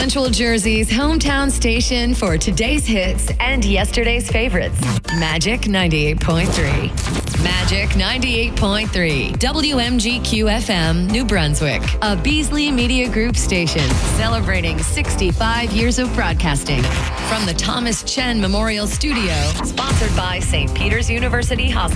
Central Jersey's hometown station for today's hits and yesterday's favorites. Magic 98.3. Magic 98.3. WMGQ FM, New Brunswick. A Beasley Media Group station celebrating 65 years of broadcasting. From the Thomas Chen Memorial Studio, sponsored by St. Peter's University Hospital.